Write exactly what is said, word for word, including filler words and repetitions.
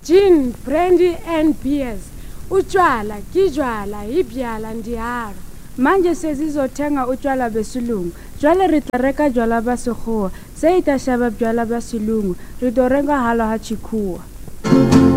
Gin, brandy and beers. Utshwala, kijwala, ibyala ndiyara. Manje sezizothenga utshwala besilungu. Jwale re tla reka jwala ba sekgowa. Se ita shaba jwala ba silungu. Re do renga hala ha chikhuwa.